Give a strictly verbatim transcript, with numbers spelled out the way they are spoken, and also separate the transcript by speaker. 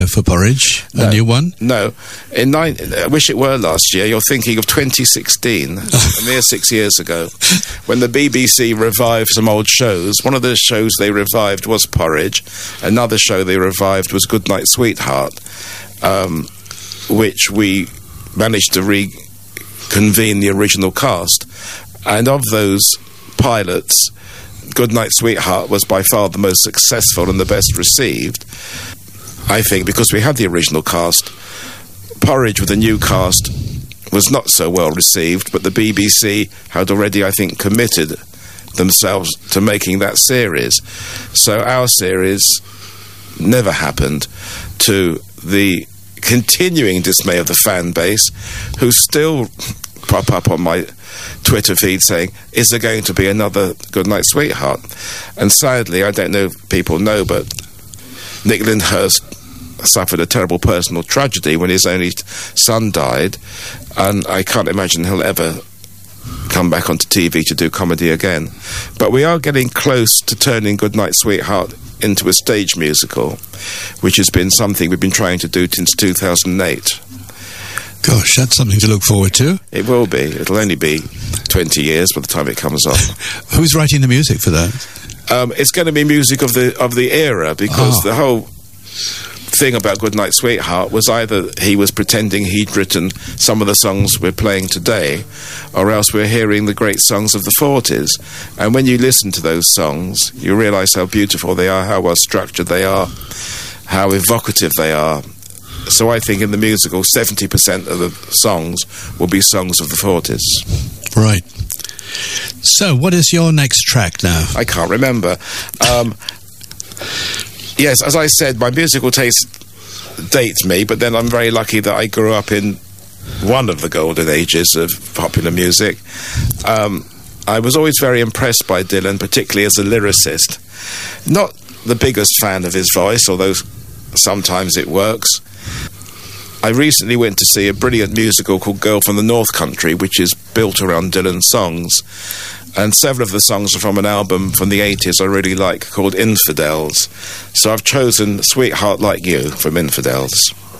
Speaker 1: for Porridge, a
Speaker 2: no,
Speaker 1: new one?
Speaker 2: No. In nine, I wish it were last year. You're thinking of twenty sixteen, a mere six years ago, when the B B C revived some old shows. One of the shows they revived was Porridge. Another show they revived was Goodnight Sweetheart, um, which we managed to reconvene the original cast. And of those pilots, Goodnight Sweetheart was by far the most successful and the best received. I think because we had the original cast. Porridge with the new cast was not so well received, but the B B C had already, I think, committed themselves to making that series. So our series never happened, to the continuing dismay of the fan base, who still pop up on my Twitter feed saying, is there going to be another Goodnight Sweetheart? And sadly, I don't know if people know, but Nick Lyndhurst suffered a terrible personal tragedy when his only son died, and I can't imagine he'll ever come back onto T V to do comedy again. But we are getting close to turning Goodnight Sweetheart into a stage musical, which has been something we've been trying to do since two thousand eight.
Speaker 1: Gosh, that's something to look forward to.
Speaker 2: It will be. It'll only be twenty years by the time it comes on.
Speaker 1: Who's writing the music for that?
Speaker 2: Um, it's going to be music of the of the era, because
Speaker 1: Oh.
Speaker 2: the whole thing about Goodnight Sweetheart was either he was pretending he'd written some of the songs we're playing today, or else we're hearing the great songs of the forties. And when you listen to those songs, you realise how beautiful they are, how well structured they are, how evocative they are. So I think in the musical, seventy percent of the songs will be songs of the forties.
Speaker 1: Right. So, what is your next track now?
Speaker 2: I can't remember. Um, yes, as I said, my musical taste dates me, but then I'm very lucky that I grew up in one of the golden ages of popular music. Um, I was always very impressed by Dylan, particularly as a lyricist. Not the biggest fan of his voice, although sometimes it works. I recently went to see a brilliant musical called Girl from the North Country, which is built around Dylan's songs. And several of the songs are from an album from the eighties I really like called Infidels. So I've chosen Sweetheart Like You from Infidels.